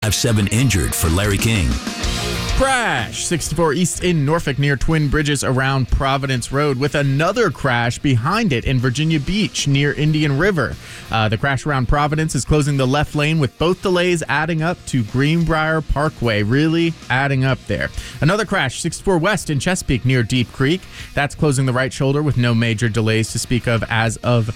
7 injured for Larry King. Crash 64 East in Norfolk near Twin Bridges around Providence Road, with another crash behind it in Virginia Beach near Indian River. The crash around Providence is closing the left lane, with both delays adding up to Greenbrier Parkway, really adding up there. Another crash 64 West in Chesapeake near Deep Creek. That's closing the right shoulder with no major delays to speak of as of